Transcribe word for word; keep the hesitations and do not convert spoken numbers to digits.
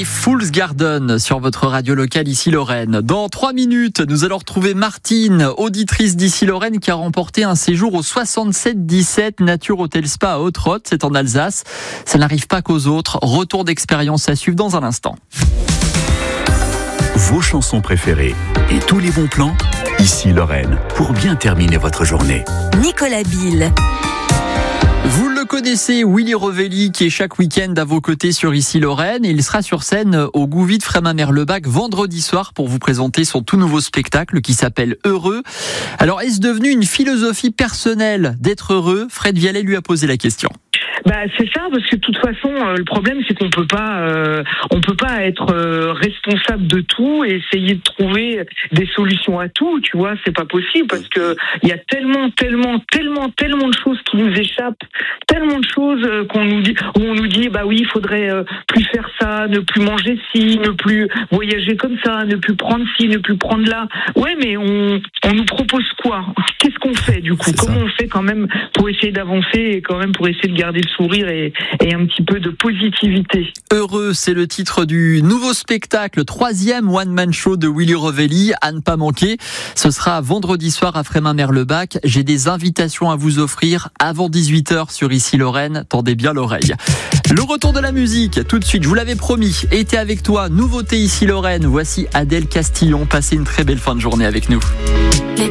et Fool's Garden sur votre radio locale ici Lorraine. Dans trois minutes, nous allons retrouver Martine, auditrice d'ici Lorraine, qui a remporté un séjour au soixante-sept dix-sept Nature Hôtel Spa à Haute-Rotte, c'est en Alsace. Ça n'arrive pas qu'aux autres. Retour d'expérience à suivre dans un instant. Vos chansons préférées et tous les bons plans, ici Lorraine, pour bien terminer votre journée. Nicolas Bill. Vous le connaissez, Willy Rovelli, qui est chaque week-end à vos côtés sur Ici Lorraine. Et il sera sur scène au Gouvy de Frémin-Merlebach vendredi soir pour vous présenter son tout nouveau spectacle qui s'appelle Heureux. Alors, est-ce devenu une philosophie personnelle d'être heureux ? Fred Vialet lui a posé la question. Bah c'est ça, parce que de toute façon euh, le problème c'est qu'on peut pas euh, on peut pas être euh, responsable de tout et essayer de trouver des solutions à tout, tu vois, c'est pas possible parce que il y a tellement tellement tellement tellement de choses qui nous échappent, tellement de choses euh, qu'on nous dit où on nous dit bah oui, il faudrait euh, plus faire ça, ne plus manger ci, ne plus voyager comme ça, ne plus prendre ci, ne plus prendre là. Ouais, mais on on nous propose quoi ? Qu'est-ce qu'on fait du coup ? C'est Comment ça. on fait quand même pour essayer d'avancer et quand même pour essayer de garder le sourire et, et un petit peu de positivité. Heureux, c'est le titre du nouveau spectacle, troisième one-man show de Willy Rovelli, à ne pas manquer. Ce sera vendredi soir à Frémin-Merlebach. J'ai des invitations à vous offrir avant dix-huit heures sur Ici Lorraine. Tendez bien l'oreille. Le retour de la musique, tout de suite, je vous l'avais promis. Été avec toi, nouveauté Ici Lorraine. Voici Adèle Castillon. Passez une très belle fin de journée avec nous.